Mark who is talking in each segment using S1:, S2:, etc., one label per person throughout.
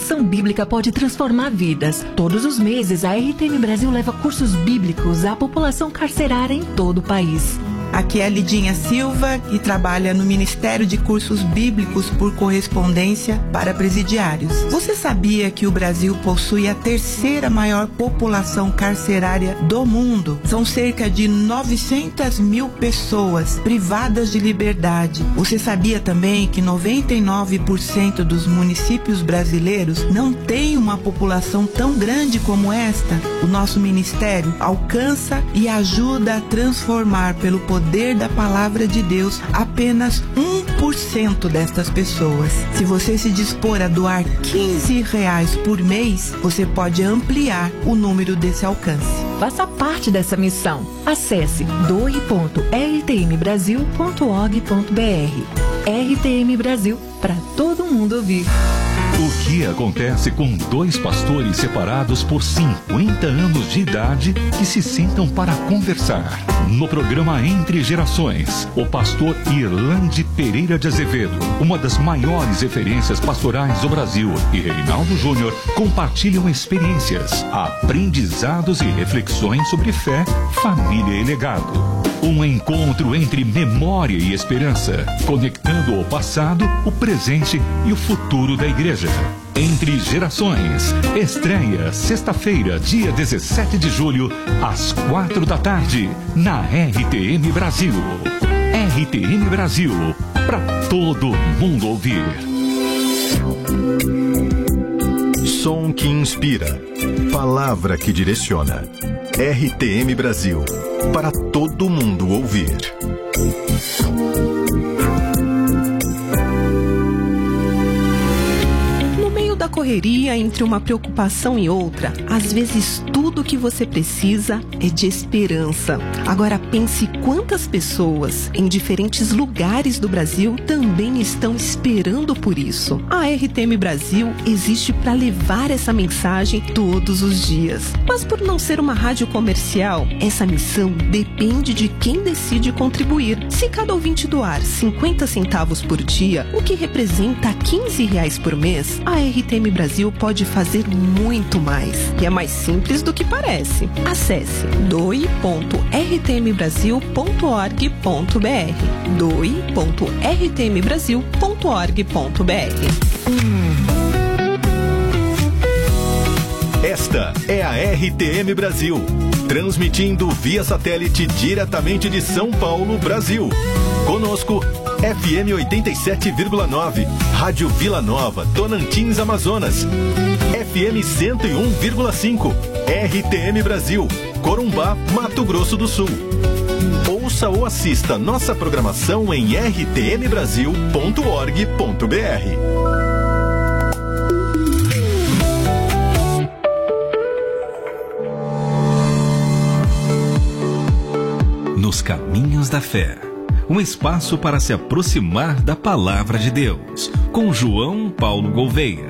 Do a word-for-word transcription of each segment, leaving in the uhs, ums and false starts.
S1: educação bíblica pode transformar vidas. Todos os meses, a R T M Brasil leva cursos bíblicos à população carcerária em todo o país.
S2: Aqui é a Lidinha Silva, que trabalha no Ministério de Cursos Bíblicos por Correspondência para Presidiários. Você sabia que o Brasil possui a terceira maior população carcerária do mundo? São cerca de novecentas mil pessoas privadas de liberdade. Você sabia também que noventa e nove por cento dos municípios brasileiros não têm uma população tão grande como esta? O nosso ministério alcança e ajuda a transformar pelo poder poder da palavra de Deus apenas um por cento destas pessoas. Se você se dispor a doar quinze reais por mês, você pode ampliar o número desse alcance.
S1: Faça parte dessa missão. Acesse doe ponto r t m brasil ponto org ponto b r. R T M Brasil, para todo mundo ouvir.
S3: O que acontece com dois pastores separados por cinquenta anos de idade que se sentam para conversar? No programa Entre Gerações, o pastor Irlande Pereira de Azevedo, uma das maiores referências pastorais do Brasil, e Reinaldo Júnior compartilham experiências, aprendizados e reflexões sobre fé, família e legado. Um encontro entre memória e esperança, conectando o passado, o presente e o futuro da igreja. Entre Gerações, estreia sexta-feira, dia dezessete de julho, às quatro da tarde, na R T M Brasil. R T M Brasil, para todo mundo ouvir.
S4: Som que inspira, palavra que direciona. R T M Brasil, para todo mundo ouvir.
S5: Da correria entre uma preocupação e outra, às vezes tudo que você precisa é de esperança. Agora pense quantas pessoas em diferentes lugares do Brasil também estão esperando por isso. A R T M Brasil existe para levar essa mensagem todos os dias. Mas por não ser uma rádio comercial, essa missão depende de quem decide contribuir. Se cada ouvinte doar cinquenta centavos por dia, o que representa quinze reais por mês, a R T M Brasil pode fazer muito mais. E é mais simples do que parece. Acesse doe ponto r t m brasil ponto org ponto b r. doe ponto r t m brasil ponto org ponto b r.
S4: Esta é a R T M Brasil, transmitindo via satélite diretamente de São Paulo, Brasil. Conosco, F M oitenta e sete vírgula nove, Rádio Vila Nova, Tocantins, Amazonas. F M cento e um vírgula cinco, R T M Brasil, Corumbá, Mato Grosso do Sul. Ouça ou assista nossa programação em r t m brasil ponto org ponto b r.
S6: Nos Caminhos da Fé, um espaço para se aproximar da Palavra de Deus, com João Paulo Gouveia.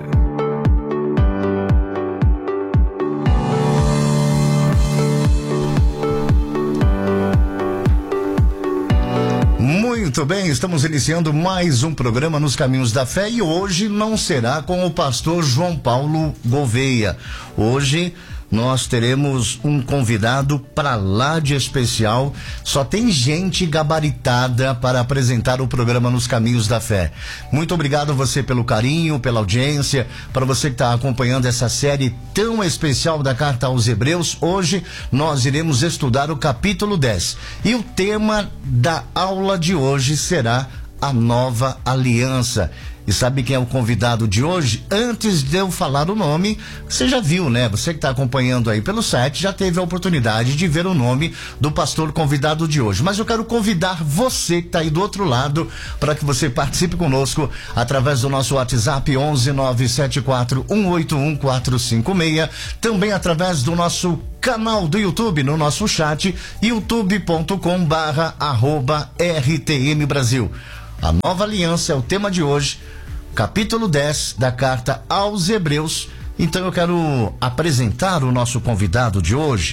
S7: Muito bem, estamos iniciando mais um programa Nos Caminhos da Fé e hoje não será com o pastor João Paulo Gouveia. Hoje nós teremos um convidado para lá de especial. Só tem gente gabaritada para apresentar o programa Nos Caminhos da Fé. Muito obrigado a você pelo carinho, pela audiência, para você que está acompanhando essa série tão especial da Carta aos Hebreus. Hoje nós iremos estudar o capítulo dez e o tema da aula de hoje será a nova aliança. E sabe quem é o convidado de hoje? Antes de eu falar o nome, você já viu, né? Você que está acompanhando aí pelo site já teve a oportunidade de ver o nome do pastor convidado de hoje. Mas eu quero convidar você que está aí do outro lado para que você participe conosco através do nosso WhatsApp onze nove sete quatro um oito um quatro cinco seis, também através do nosso canal do YouTube, no nosso chat, youtube ponto com barra arroba R T M Brasil. A nova aliança é o tema de hoje, capítulo dez da Carta aos Hebreus. Então eu quero apresentar o nosso convidado de hoje.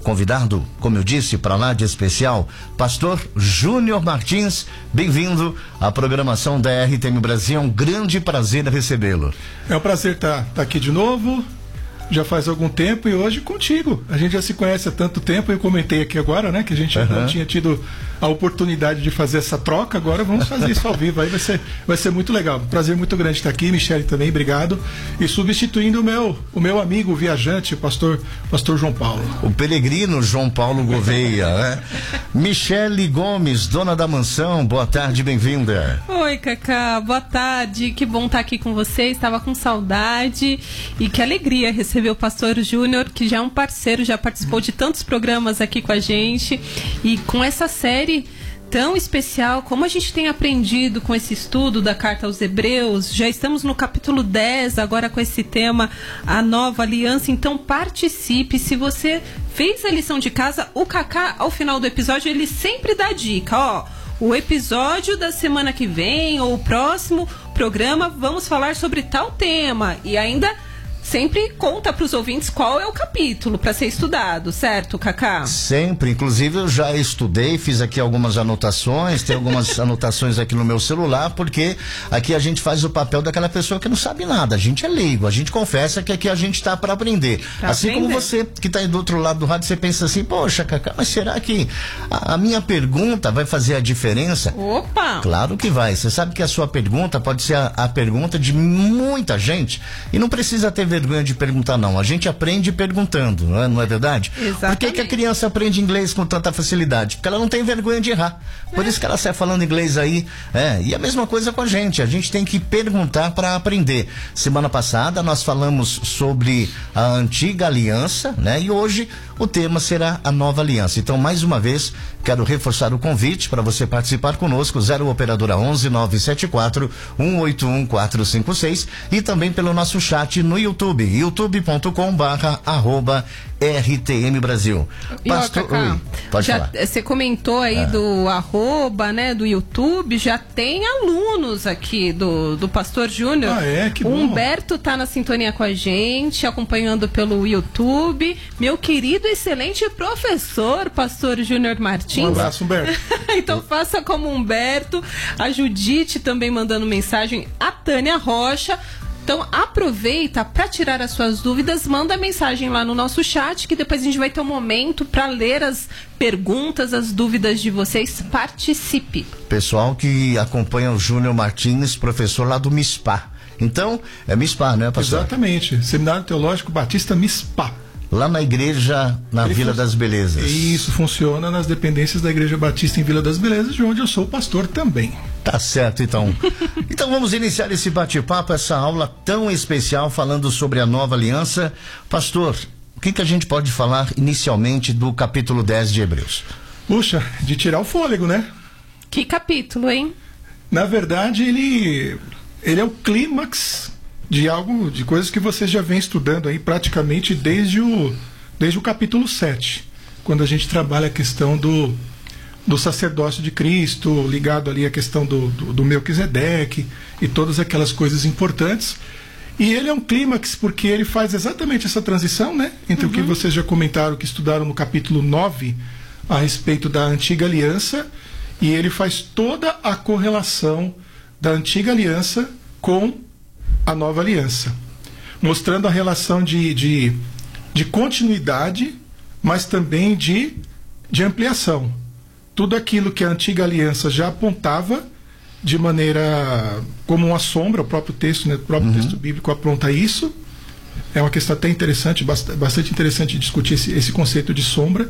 S7: convidado, como eu disse, para lá de especial, pastor Júnior Martins. Bem-vindo à programação da R T M Brasil, é um grande prazer recebê-lo.
S8: É um prazer estar, estar aqui de novo. Já faz algum tempo e hoje contigo. A gente já se conhece há tanto tempo. Eu comentei aqui agora, né, que a gente uhum. não tinha tido a oportunidade de fazer essa troca. Agora vamos fazer isso ao vivo. Aí vai ser, vai ser muito legal. Prazer muito grande estar aqui. Michele também, obrigado. E substituindo o meu, o meu amigo o viajante, o pastor, pastor João Paulo.
S7: O peregrino João Paulo Gouveia, né? Michele Gomes, dona da mansão. Boa tarde, bem-vinda.
S9: Oi, Cacá. Boa tarde. Que bom estar aqui com você. Estava com saudade e que alegria receber Receber o pastor Júnior, que já é um parceiro, já participou de tantos programas aqui com a gente, e com essa série tão especial, como a gente tem aprendido com esse estudo da Carta aos Hebreus. Já estamos no capítulo dez, agora com esse tema, a nova aliança. Então participe. Se você fez a lição de casa, o Cacá, ao final do episódio, ele sempre dá dica, ó, o episódio da semana que vem, ou o próximo programa, vamos falar sobre tal tema, e ainda sempre conta para os ouvintes qual é o capítulo para ser estudado, certo, Cacá?
S7: Sempre, inclusive eu já estudei, fiz aqui algumas anotações, tem algumas anotações aqui no meu celular, porque aqui a gente faz o papel daquela pessoa que não sabe nada, a gente é leigo, a gente confessa que aqui a gente está para aprender. Pra assim aprender. Como você que está aí do outro lado do rádio, você pensa assim, poxa, Cacá, mas será que a, a minha pergunta vai fazer a diferença?
S9: Opa!
S7: Claro que vai, você sabe que a sua pergunta pode ser a, a pergunta de muita gente, e não precisa ter vergonha de perguntar, não. A gente aprende perguntando, não é, não é verdade?
S9: Exatamente.
S7: Por que, que a criança aprende inglês com tanta facilidade? Porque ela não tem vergonha de errar. Por é. isso que ela sai falando inglês aí. É. E a mesma coisa com a gente. A gente tem que perguntar para aprender. Semana passada nós falamos sobre a antiga aliança, né? E hoje o tema será a nova aliança. Então, mais uma vez, quero reforçar o convite para você participar conosco, zero operadora onze, nove sete quatro, um oito um, quatro cinco seis, e também pelo nosso chat no YouTube, youtube ponto com barra arroba R T M Brasil.
S9: Pastor, Oi, pode já, falar. Você comentou aí ah. do arroba, né, do YouTube, já tem alunos aqui do, do Pastor Júnior.
S8: Ah, é? Que bom.
S9: O Humberto tá na sintonia com a gente, acompanhando pelo YouTube. Meu querido, excelente professor, Pastor Júnior Martins.
S8: Um abraço, Humberto.
S9: Então faça como Humberto. A Judite também mandando mensagem. A Tânia Rocha. Então aproveita para tirar as suas dúvidas, manda mensagem lá no nosso chat, que depois a gente vai ter um momento para ler as perguntas, as dúvidas de vocês. Participe.
S7: Pessoal que acompanha o Júnior Martins, professor lá do MISPA. Então, é MISPA, né, pastor?
S8: Exatamente, Seminário Teológico Batista MISPA.
S7: Lá na igreja, na Ele Vila fun... das Belezas.
S8: Isso, funciona nas dependências da Igreja Batista em Vila das Belezas, de onde eu sou pastor também.
S7: Tá certo, então. Então vamos iniciar esse bate-papo, essa aula tão especial, falando sobre a nova aliança. Pastor, o que, que a gente pode falar inicialmente do capítulo dez de Hebreus?
S8: Puxa, de tirar o fôlego, né?
S9: Que capítulo, hein?
S8: Na verdade, ele, ele é o clímax de algo, de coisas que vocês já vêm estudando aí praticamente desde o, desde o capítulo sete, quando a gente trabalha a questão do, do sacerdócio de Cristo, ligado ali à questão do, do, do Melquisedeque e todas aquelas coisas importantes. E ele é um clímax porque ele faz exatamente essa transição, né, entre uhum. o que vocês já comentaram, que estudaram no capítulo nove a respeito da antiga aliança, e ele faz toda a correlação da antiga aliança com a nova aliança, mostrando a relação de, de, de continuidade, mas também de, de ampliação. Tudo aquilo que a antiga aliança já apontava de maneira como uma sombra, o próprio texto, né, o próprio uhum. texto bíblico aponta isso. É uma questão até interessante, bastante interessante discutir esse, esse conceito de sombra,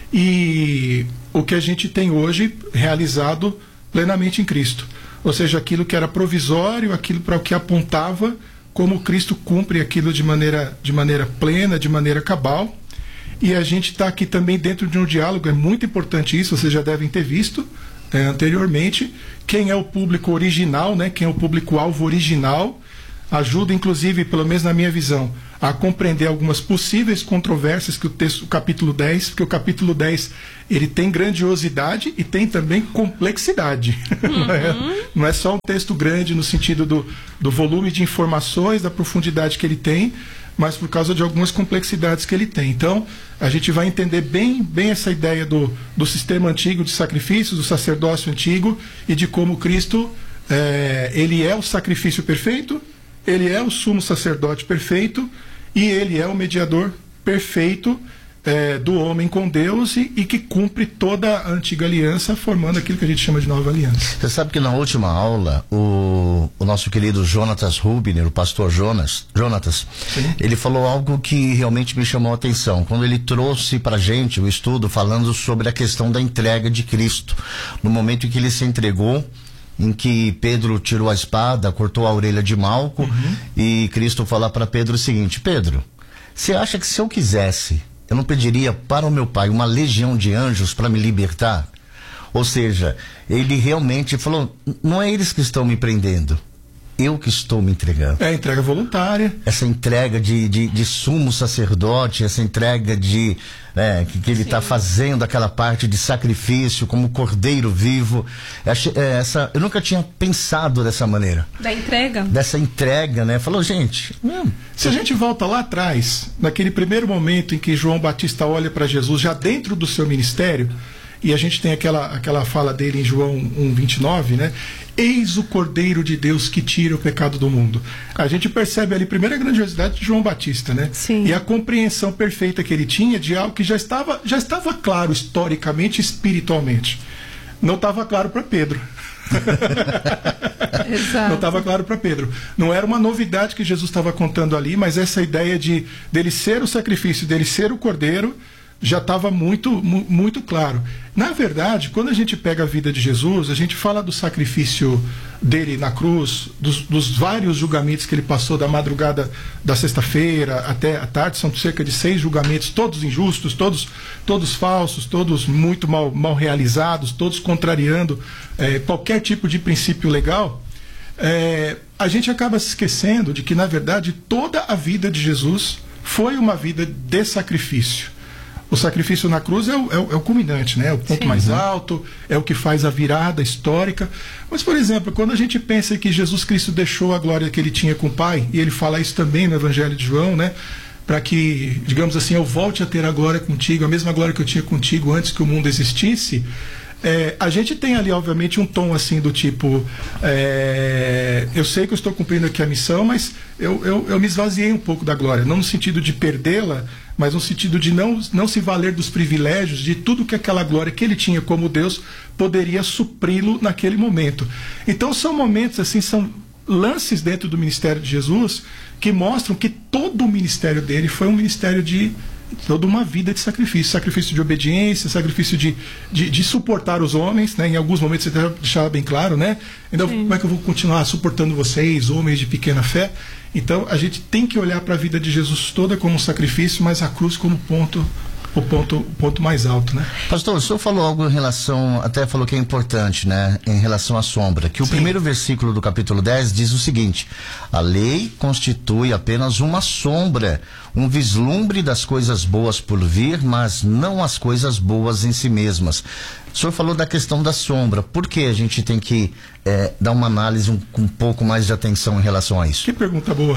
S8: e o que a gente tem hoje realizado plenamente em Cristo. Ou seja, aquilo que era provisório, aquilo para o que apontava, como Cristo cumpre aquilo de maneira, de maneira plena, de maneira cabal. E a gente está aqui também dentro de um diálogo, é muito importante isso, vocês já devem ter visto é, anteriormente, quem é o público original, né, quem é o público-alvo original. ajuda, inclusive, pelo menos na minha visão, a compreender algumas possíveis controvérsias que o texto, o capítulo dez, porque o capítulo dez, ele tem grandiosidade e tem também complexidade. Uhum. Não é, não é só um texto grande no sentido do, do volume de informações, da profundidade que ele tem, mas por causa de algumas complexidades que ele tem. Então, a gente vai entender bem, bem essa ideia do, do sistema antigo de sacrifícios, do sacerdócio antigo, e de como Cristo, é, ele é o sacrifício perfeito, ele é o sumo sacerdote perfeito, e ele é o mediador perfeito é, do homem com Deus, e, e que cumpre toda a antiga aliança, formando aquilo que a gente chama de nova aliança.
S7: Você sabe que na última aula, o, o nosso querido Jonatas Rubner, o pastor Jonas, Jonatas, Sim. ele falou algo que realmente me chamou a atenção, quando ele trouxe pra gente o estudo falando sobre a questão da entrega de Cristo, no momento em que ele se entregou, em que Pedro tirou a espada, cortou a orelha de Malco, uhum. e Cristo falou para Pedro o seguinte: Pedro, você acha que se eu quisesse, eu não pediria para o meu pai uma legião de anjos para me libertar? Ou seja, ele realmente falou, não é eles que estão me prendendo, eu que estou me entregando.
S8: É a entrega voluntária.
S7: Essa entrega de, de, de sumo sacerdote, essa entrega de é, que, que ele está fazendo aquela parte de sacrifício como cordeiro vivo. Essa, eu nunca tinha pensado dessa maneira.
S9: Da entrega?
S7: Dessa entrega, né? Falou, gente... Não,
S8: se a gente volta lá atrás, naquele primeiro momento em que João Batista olha para Jesus, já dentro do seu ministério, e a gente tem aquela, aquela fala dele em João um, vinte e nove, né? Eis o Cordeiro de Deus que tira o pecado do mundo. A gente percebe ali primeiro a grandiosidade de João Batista, né?
S9: Sim.
S8: E a compreensão perfeita que ele tinha de algo que já estava, já estava claro historicamente e espiritualmente. Não estava claro para Pedro.
S9: Exato.
S8: Não estava claro para Pedro. Não era uma novidade que Jesus estava contando ali, mas essa ideia de dele ser o sacrifício, dele ser o Cordeiro, já estava muito, mu muito claro. Na verdade, quando a gente pega a vida de Jesus, a gente fala do sacrifício dele na cruz, dos, dos vários julgamentos que ele passou da madrugada da sexta-feira até a tarde, são cerca de seis julgamentos, todos injustos, todos, todos falsos, todos muito mal, mal realizados, todos contrariando é, qualquer tipo de princípio legal. É, a gente acaba se esquecendo de que, na verdade, toda a vida de Jesus foi uma vida de sacrifício. O sacrifício na cruz é o, é o, é o culminante, né? É o ponto Sim, mais né? alto, é o que faz a virada histórica. Mas, por exemplo, quando a gente pensa que Jesus Cristo deixou a glória que ele tinha com o Pai, e ele fala isso também no Evangelho de João, né? Para que, digamos assim, eu volte a ter a glória contigo, a mesma glória que eu tinha contigo antes que o mundo existisse. É, a gente tem ali, obviamente, um tom assim do tipo, é, eu sei que eu estou cumprindo aqui a missão, mas eu, eu, eu me esvaziei um pouco da glória, não no sentido de perdê-la, mas no sentido de não, não se valer dos privilégios, de tudo que aquela glória que ele tinha como Deus poderia supri-lo naquele momento. Então são momentos assim, são lances dentro do ministério de Jesus que mostram que todo o ministério dele foi um ministério de toda uma vida de sacrifício, sacrifício de obediência, sacrifício de, de, de suportar os homens, né? Em alguns momentos você deixava bem claro, né? Então, Sim. como é que eu vou continuar suportando vocês, homens de pequena fé? Então, a gente tem que olhar para a vida de Jesus toda como um sacrifício, mas a cruz como ponto, o ponto, o ponto mais alto, né?
S7: Pastor, o senhor falou algo em relação, até falou que é importante, né? Em relação à sombra, que o Sim. primeiro versículo do capítulo dez diz o seguinte: a lei constitui apenas uma sombra, um vislumbre das coisas boas por vir, mas não as coisas boas em si mesmas. O senhor falou da questão da sombra. Por que a gente tem que é, dar uma análise um, com um pouco mais de atenção em relação a isso?
S8: Que pergunta boa.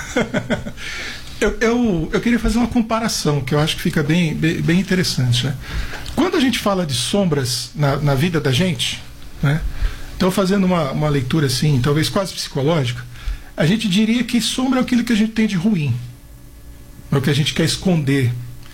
S8: eu, eu, eu queria fazer uma comparação que eu acho que fica bem, bem, bem interessante, né? Quando a gente fala de sombras na, na vida da gente, né? Então, fazendo uma, uma leitura assim, talvez quase psicológica, a gente diria que sombra é aquilo que a gente tem de ruim, é o que a gente quer esconder,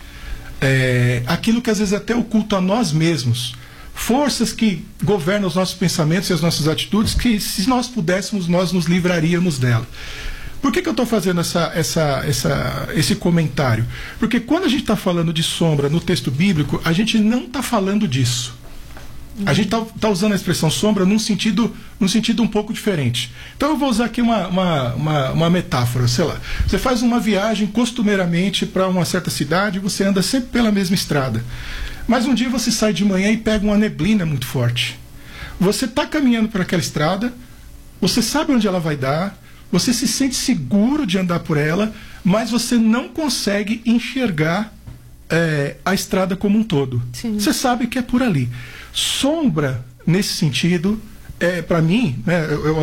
S8: é aquilo que às vezes até oculta a nós mesmos, forças que governam os nossos pensamentos e as nossas atitudes, que se nós pudéssemos, nós nos livraríamos dela. Por que que eu estou fazendo essa, essa, essa, esse comentário? Porque quando a gente está falando de sombra no texto bíblico, a gente não está falando disso. A gente está tá usando a expressão sombra num sentido, num sentido um pouco diferente. Então eu vou usar aqui uma, uma, uma, uma metáfora, sei lá. Você faz uma viagem costumeiramente para uma certa cidade, você anda sempre pela mesma estrada. Mas um dia você sai de manhã e pega uma neblina muito forte. Você está caminhando por aquela estrada, você sabe onde ela vai dar, você se sente seguro de andar por ela, mas você não consegue enxergar é, a estrada como um todo. Sim. Você sabe que é por ali. Sombra, nesse sentido, é, para mim, né, eu, eu